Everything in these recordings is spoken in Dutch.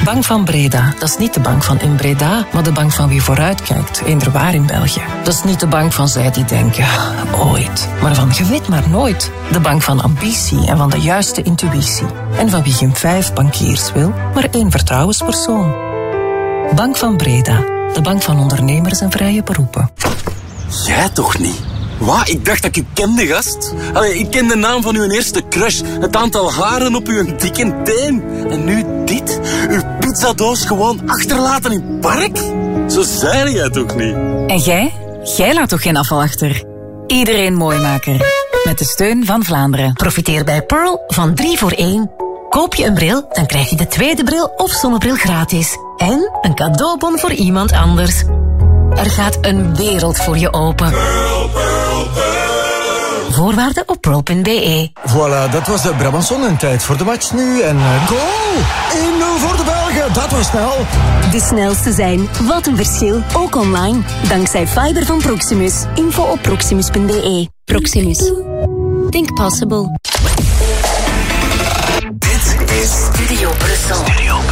Bank van Breda, dat is niet de bank van in Breda, maar de bank van wie vooruitkijkt, eender waar in België. Dat is niet de bank van zij die denken, ooit, maar van je weet maar nooit. De bank van ambitie en van de juiste intuïtie. En van wie geen 5 bankiers wil, maar 1 vertrouwenspersoon. Bank van Breda, de bank van ondernemers en vrije beroepen. Jij toch niet? Wat? Ik dacht dat ik u kende, gast. Allee, ik ken de naam van uw eerste crush. Het aantal haren op uw dikke teen. En nu dit? Uw pizzadoos gewoon achterlaten in het park? Zo zei jij toch niet? En jij? Jij laat toch geen afval achter? Iedereen mooimaker. Met de steun van Vlaanderen. Profiteer bij Pearl van 3 voor 1. Koop je een bril, dan krijg je de tweede bril of zonnebril gratis. En een cadeaubon voor iemand anders. Er gaat een wereld voor je open. Pearl, Pearl, Pearl. Voorwaarden op pearl.be. Voilà, dat was de Brabançon en tijd voor de match nu. En goal! 1-0 voor de Belgen, dat was snel. De snelste zijn. Wat een verschil. Ook online. Dankzij fiber van Proximus. Info op proximus.be. Proximus. Think possible. Dit is Studio Brussel.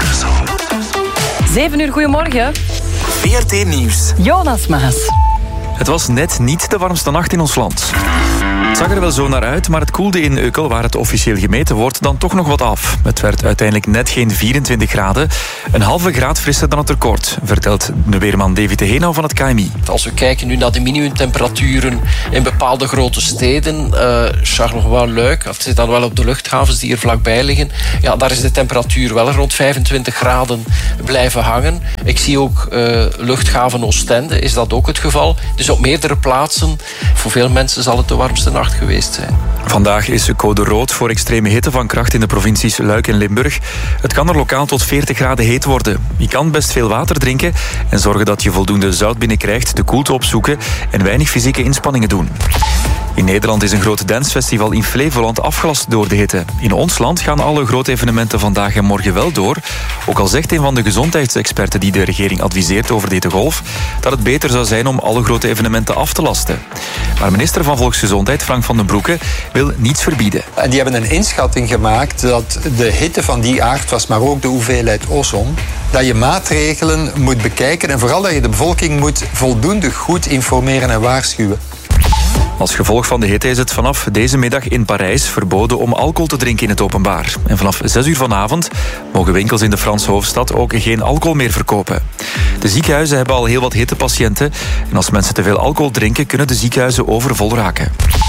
7 uur, goedemorgen. VRT Nieuws. Jonas Maas. Het was net niet de warmste nacht in ons land. Het zag er wel zo naar uit, maar het koelde in Ukkel, waar het officieel gemeten wordt, dan toch nog wat af. Het werd uiteindelijk net geen 24 graden. Een halve graad frisser dan het record, vertelt de weerman David de Henau van het KMI. Als we kijken nu naar de minimumtemperaturen in bepaalde grote steden, Charleroi-Luik, of het zit dan wel op de luchthavens die hier vlakbij liggen, ja, daar is de temperatuur wel rond 25 graden blijven hangen. Ik zie ook luchthaven Oostende, is dat ook het geval. Dus op meerdere plaatsen, voor veel mensen zal het de warmste nacht geweest zijn. Vandaag is code rood voor extreme hitte van kracht in de provincies Luik en Limburg. Het kan er lokaal tot 40 graden heet worden. Je kan best veel water drinken en zorgen dat je voldoende zout binnenkrijgt, de koelte opzoeken en weinig fysieke inspanningen doen. In Nederland is een groot dancefestival in Flevoland afgelast door de hitte. In ons land gaan alle grote evenementen vandaag en morgen wel door. Ook al zegt een van de gezondheidsexperten die de regering adviseert over de hittegolf dat het beter zou zijn om alle grote evenementen af te lasten. Maar minister van Volksgezondheid Frank van den Broeke wil niets verbieden. En die hebben een inschatting gemaakt dat de hitte van die aard was, maar ook de hoeveelheid ozon, dat je maatregelen moet bekijken en vooral dat je de bevolking moet voldoende goed informeren en waarschuwen. Als gevolg van de hitte is het vanaf deze middag in Parijs verboden om alcohol te drinken in het openbaar. En vanaf 6 uur vanavond mogen winkels in de Franse hoofdstad ook geen alcohol meer verkopen. De ziekenhuizen hebben al heel wat hittepatiënten. En als mensen te veel alcohol drinken, kunnen de ziekenhuizen overvol raken.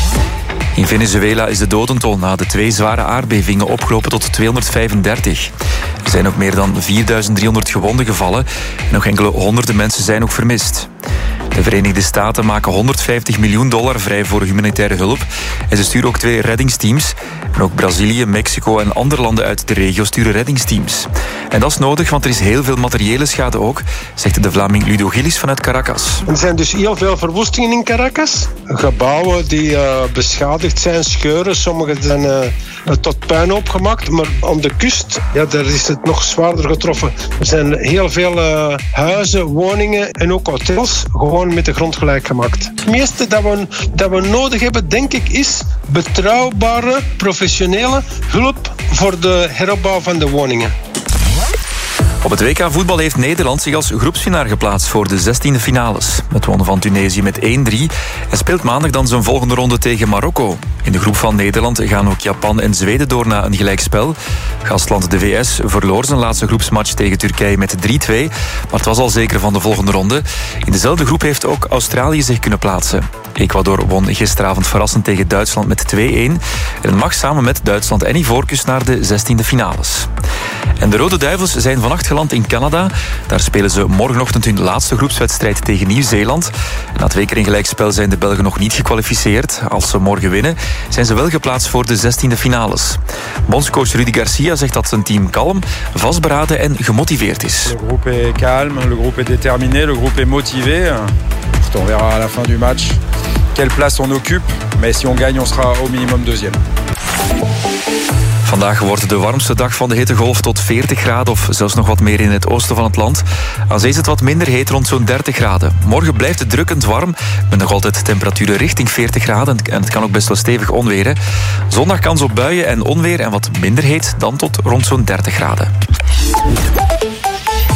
In Venezuela is de dodental na de 2 zware aardbevingen opgelopen tot 235. Er zijn ook meer dan 4300 gewonden gevallen en nog enkele honderden mensen zijn ook vermist. De Verenigde Staten maken $150 miljoen vrij voor humanitaire hulp. En ze sturen ook 2 reddingsteams. En ook Brazilië, Mexico en andere landen uit de regio sturen reddingsteams. En dat is nodig, want er is heel veel materiële schade ook, zegt de Vlaming Ludo Gillis vanuit Caracas. Er zijn dus heel veel verwoestingen in Caracas. Gebouwen die beschadigd zijn, scheuren. Sommige zijn tot puinhoop gemaakt. Maar aan de kust, ja, daar is het nog zwaarder getroffen. Er zijn heel veel huizen, woningen en ook hotels gewoon met de grond gelijk gemaakt. Het meeste dat we nodig hebben, denk ik, is betrouwbare, professionele hulp voor de heropbouw van de woningen. Op het WK voetbal heeft Nederland zich als groepswinnaar geplaatst voor de 16e finales. Het won van Tunesië met 1-3 en speelt maandag dan zijn volgende ronde tegen Marokko. In de groep van Nederland gaan ook Japan en Zweden door na een gelijkspel. Gastland de VS verloor zijn laatste groepsmatch tegen Turkije met 3-2, maar het was al zeker van de volgende ronde. In dezelfde groep heeft ook Australië zich kunnen plaatsen. Ecuador won gisteravond verrassend tegen Duitsland met 2-1 en mag samen met Duitsland en Ivoorkust naar de 16e finales. En de Rode Duivels zijn vannacht geland in Canada. Daar spelen ze morgenochtend hun laatste groepswedstrijd tegen Nieuw-Zeeland. Na 2 keer in gelijkspel zijn de Belgen nog niet gekwalificeerd. Als ze morgen winnen, zijn ze wel geplaatst voor de 16e finales. Bondscoach Rudy Garcia zegt dat zijn team kalm, vastberaden en gemotiveerd is. Le groupe est calme, le groupe est déterminé, le groupe est motivé. On verra à la fin du match quelle place on occupe. Mais si on gagne, on sera au minimum deuxième. Vandaag wordt de warmste dag van de hittegolf tot 40 graden of zelfs nog wat meer in het oosten van het land. Aan zee is het wat minder heet, rond zo'n 30 graden. Morgen blijft het drukkend warm, met nog altijd temperaturen richting 40 graden en het kan ook best wel stevig onweren. Zondag kans op buien en onweer en wat minder heet dan tot rond zo'n 30 graden.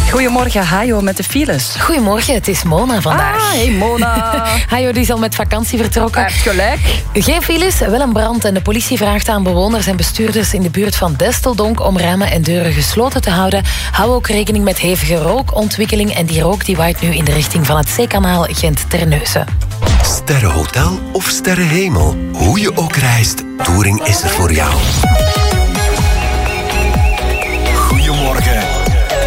Goedemorgen, Hajo met de files. Goedemorgen, het is Mona vandaag. Ah, hey Mona. Hajo, die is al met vakantie vertrokken. Hij heeft gelijk. Geen files, wel een brand. En de politie vraagt aan bewoners en bestuurders in de buurt van Desteldonk om ramen en deuren gesloten te houden. Hou ook rekening met hevige rookontwikkeling. En die rook die waait nu in de richting van het zeekanaal Gent-Terneuzen. Sterrenhotel of sterrenhemel. Hoe je ook reist, Touring is er voor jou. Goedemorgen.